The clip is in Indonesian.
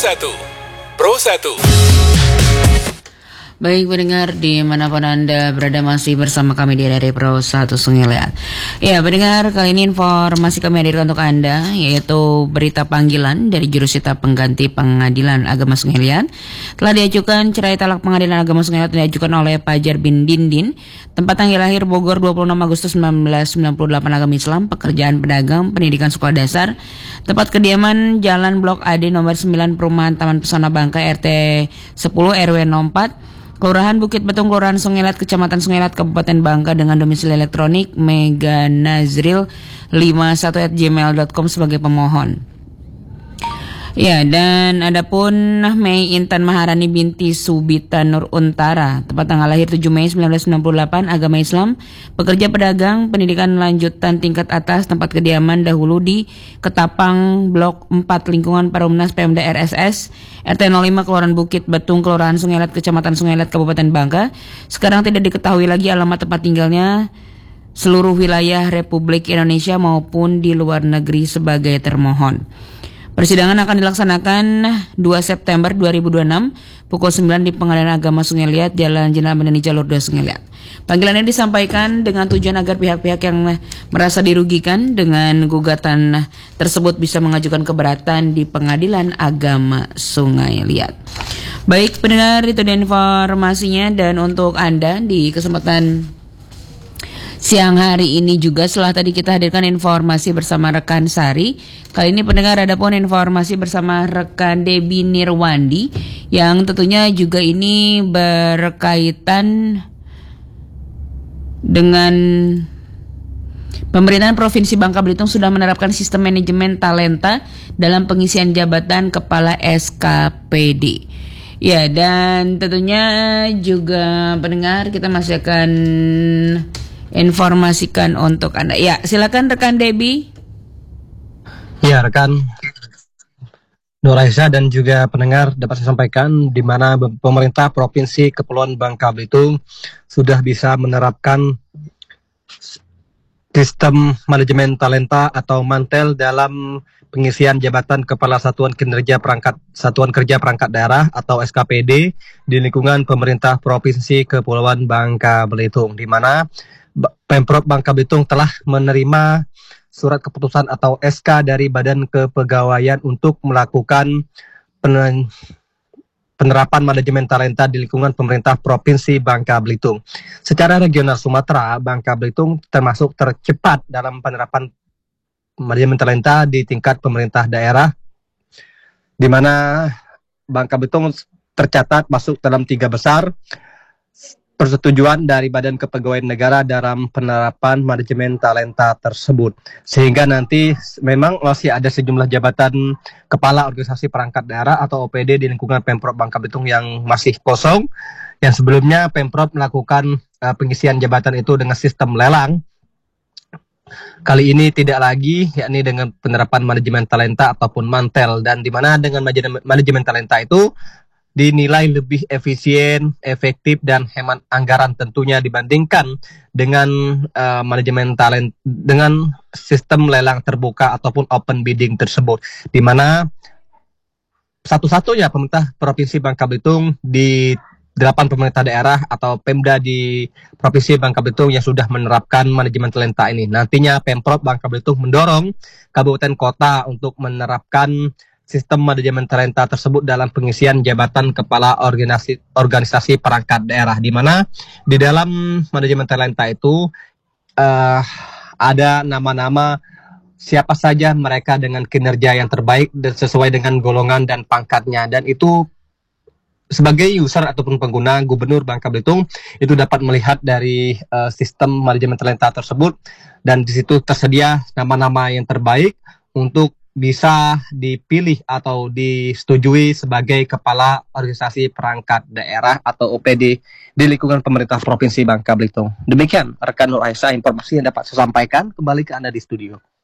1. Pro 1. Baik pendengar dimanapun Anda berada, masih bersama kami di RRI Pro 1 Sungai Liat. Ya pendengar, kali ini informasi kami hadirkan untuk Anda, yaitu berita panggilan dari Jurusita Pengganti Pengadilan Agama Sungai Liat. Telah diajukan cerai talak Pengadilan Agama Sungai Liat, diajukan oleh Fajar bin Dindin. Tempat tanggal lahir Bogor 26 Agustus 1998, agama Islam, pekerjaan pedagang, pendidikan sekolah dasar. Tempat kediaman Jalan Blok AD nomor 9, Perumahan Taman Pesona Bangka, RT 10 RW 04, Kelurahan Bukit Betung, Kelurahan Sungai Liat, Kecamatan Sungai Liat, Kabupaten Bangka, dengan domisili elektronik meganazril51@gmail.com sebagai pemohon. Ya, dan adapun Mei Intan Maharani binti Subita Nur Untara, tepat tanggal lahir 7 Mei 1998, agama Islam, pekerja pedagang, pendidikan lanjutan tingkat atas, tempat kediaman dahulu di Ketapang Blok 4, lingkungan Perumnas Pemda RSS, RT 05, Kelurahan Bukit Betung, Kelurahan Sungai Liat, Kecamatan Sungai Liat, Kabupaten Bangka. Sekarang tidak diketahui lagi alamat tempat tinggalnya seluruh wilayah Republik Indonesia maupun di luar negeri sebagai termohon. Persidangan akan dilaksanakan 2 September 2026 pukul 9 di Pengadilan Agama Sungai Liat, Jalan Jenderal Madani Jalur 2 Sungai Liat. Panggilan ini disampaikan dengan tujuan agar pihak-pihak yang merasa dirugikan dengan gugatan tersebut bisa mengajukan keberatan di Pengadilan Agama Sungai Liat. Baik pendengar, itu dia informasinya, dan untuk Anda di kesempatan siang hari ini juga, setelah tadi kita hadirkan informasi bersama rekan Sari, kali ini pendengar ada pun informasi bersama rekan Debbie Nirwandi yang tentunya juga ini berkaitan dengan pemerintahan Provinsi Bangka Belitung sudah menerapkan sistem manajemen talenta dalam pengisian jabatan Kepala SKPD. Ya, dan tentunya juga pendengar kita masih akan informasikan untuk Anda. Ya, silakan rekan Debbie. Ya, rekan Nur Aisyah dan juga pendengar, dapat saya sampaikan di mana pemerintah Provinsi Kepulauan Bangka Belitung sudah bisa menerapkan sistem manajemen talenta atau mantel dalam pengisian jabatan Kepala Satuan Kerja Perangkat Daerah atau SKPD di lingkungan pemerintah Provinsi Kepulauan Bangka Belitung, di mana Pemprov Bangka Belitung telah menerima surat keputusan atau SK dari Badan Kepegawaian untuk melakukan penerapan manajemen talenta di lingkungan pemerintah Provinsi Bangka Belitung. Secara regional Sumatera, Bangka Belitung termasuk tercepat dalam penerapan manajemen talenta di tingkat pemerintah daerah, di mana Bangka Belitung tercatat masuk dalam 3 besar persetujuan dari Badan Kepegawaian Negara dalam penerapan manajemen talenta tersebut. Sehingga nanti memang masih ada sejumlah jabatan Kepala Organisasi Perangkat Daerah atau OPD di lingkungan Pemprov Bangka Belitung yang masih kosong, yang sebelumnya Pemprov melakukan pengisian jabatan itu dengan sistem lelang. Kali ini tidak lagi, yakni dengan penerapan manajemen talenta ataupun mantel, dan di mana dengan manajemen talenta itu dinilai lebih efisien, efektif, dan hemat anggaran tentunya dibandingkan dengan manajemen talent dengan sistem lelang terbuka ataupun open bidding tersebut, di mana satu-satunya pemerintah Provinsi Bangka Belitung di 8 pemerintah daerah atau Pemda di Provinsi Bangka Belitung yang sudah menerapkan manajemen talenta ini. Nantinya Pemprov Bangka Belitung mendorong kabupaten kota untuk menerapkan sistem manajemen talenta tersebut dalam pengisian jabatan Kepala Organisasi Perangkat Daerah, di mana di dalam manajemen talenta itu ada nama-nama siapa saja mereka dengan kinerja yang terbaik dan sesuai dengan golongan dan pangkatnya, dan itu sebagai user ataupun pengguna Gubernur Bangka Belitung itu dapat melihat dari sistem manajemen talenta tersebut, dan di situ tersedia nama-nama yang terbaik untuk bisa dipilih atau disetujui sebagai Kepala Organisasi Perangkat Daerah atau OPD di lingkungan pemerintah Provinsi Bangka Belitung. Demikian rekan Nur Aisyah informasi yang dapat saya sampaikan. Kembali ke Anda di studio.